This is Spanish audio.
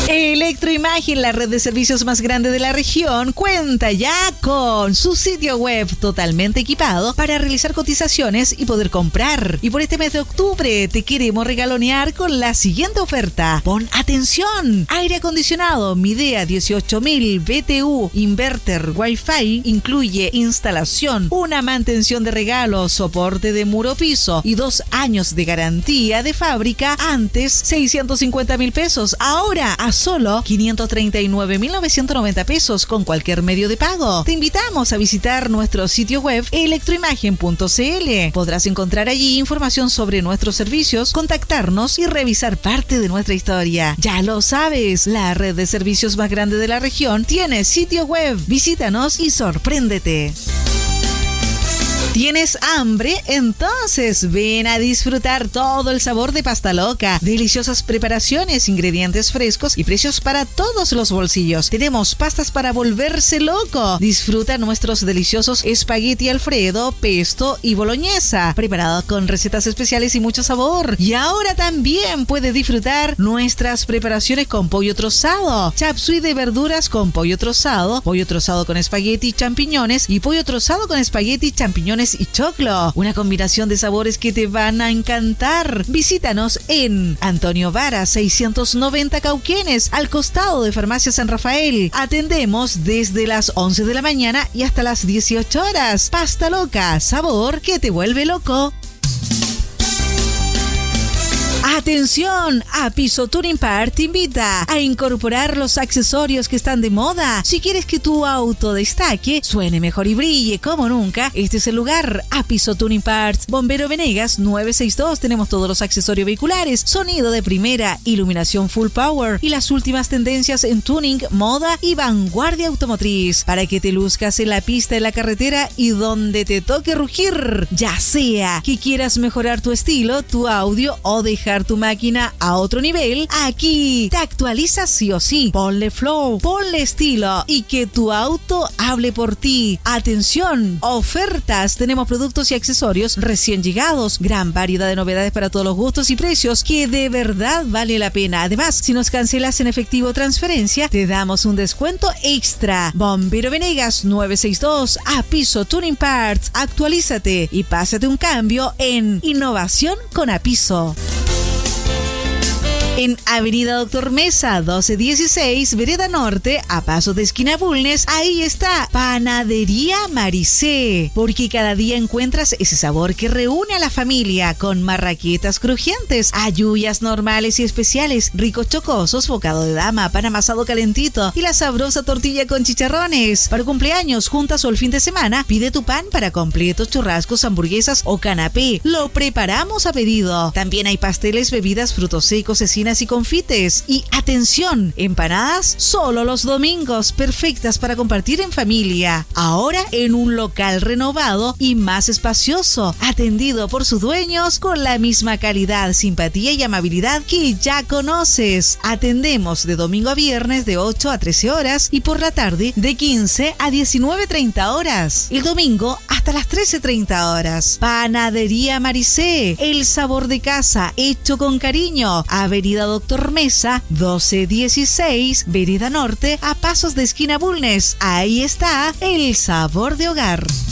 Electroimagen, la red de servicios más grande de la región, cuenta ya con su sitio web totalmente equipado para realizar cotizaciones y poder comprar. Y por este mes de octubre te queremos regalonear con la siguiente oferta. Pon atención: aire acondicionado Midea 18.000 BTU inverter Wi-Fi, incluye instalación, una mantención de regalo, soporte de muro piso y 2 años de garantía de fábrica. Antes 650.000 pesos, ahora a solo 539.990 pesos con cualquier medio de pago. Te invitamos a visitar nuestro sitio web electroimagen.cl. Podrás encontrar allí información sobre nuestros servicios, contactarnos y revisar parte de nuestra historia. Ya lo sabes, la red de servicios más grande de la región tiene sitio web. Visítanos y sorpréndete. ¿Tienes hambre? Entonces ven a disfrutar todo el sabor de Pasta Loca. Deliciosas preparaciones, ingredientes frescos y precios para todos los bolsillos. Tenemos pastas para volverse loco. Disfruta nuestros deliciosos espagueti Alfredo, pesto y boloñesa, preparados con recetas especiales y mucho sabor. Y ahora también puedes disfrutar nuestras preparaciones con pollo trozado, chapsui de verduras con pollo trozado con espagueti y champiñones y pollo trozado con espagueti, champiñones y choclo. Una combinación de sabores que te van a encantar. Visítanos en Antonio Vara 690 Cauquenes, al costado de Farmacia San Rafael. Atendemos desde las 11 de la mañana y hasta las 18 horas. Pasta Loca, sabor que te vuelve loco. ¡Atención! Apiso Tuning Part te invita a incorporar los accesorios que están de moda. Si quieres que tu auto destaque, suene mejor y brille como nunca, este es el lugar. Apiso Tuning Parts, Bombero Venegas 962. Tenemos todos los accesorios vehiculares, sonido de primera, iluminación full power y las últimas tendencias en tuning, moda y vanguardia automotriz, para que te luzcas en la pista, en la carretera y donde te toque rugir. Ya sea que quieras mejorar tu estilo, tu audio o dejar tu máquina a otro nivel, aquí te actualizas sí o sí. Ponle flow, ponle estilo y que tu auto hable por ti. Atención, ofertas. Tenemos productos y accesorios recién llegados, gran variedad de novedades para todos los gustos y precios que de verdad vale la pena. Además, si nos cancelas en efectivo o transferencia, te damos un descuento extra. Bombero Venegas 962, Apiso Tuning Parts. Actualízate y pásate un cambio en innovación con Apiso. En Avenida Doctor Mesa 1216, Vereda Norte, a pasos de esquina Bulnes, ahí está Panadería Maricé, porque cada día encuentras ese sabor que reúne a la familia, con marraquetas crujientes, halluyas normales y especiales, ricos chocosos, bocado de dama, pan amasado calentito y la sabrosa tortilla con chicharrones. Para cumpleaños, juntas o el fin de semana, pide tu pan para completos, churrascos, hamburguesas o canapé. Lo preparamos a pedido. También hay pasteles, bebidas, frutos secos, cecinas y confites. Y atención, empanadas solo los domingos, perfectas para compartir en familia. Ahora en un local renovado y más espacioso, atendido por sus dueños con la misma calidad, simpatía y amabilidad que ya conoces. Atendemos de domingo a viernes de 8 a 13 horas y por la tarde de 15 a 19:30 horas. El domingo hasta las 13:30 horas. Panadería Maricé, el sabor de casa hecho con cariño. Avenida Doctor Mesa 1216, Vereda Norte, a pasos de esquina Bulnes. Ahí está el sabor de hogar.